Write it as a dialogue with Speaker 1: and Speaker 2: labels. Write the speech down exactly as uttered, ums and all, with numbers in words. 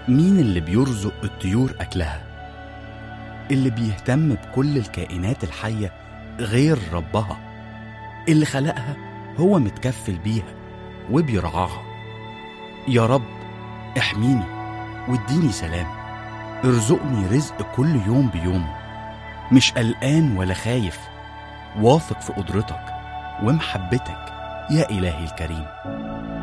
Speaker 1: مين اللي بيرزق الطيور أكلها؟ اللي بيهتم بكل الكائنات الحية غير ربها اللي خلقها، هو متكفل بيها وبيرعاها. يا رب احميني واديني سلام، ارزقني رزق كل يوم بيومه، مش قلقان ولا خايف، واثق في قدرتك ومحبتك يا إلهي الكريم.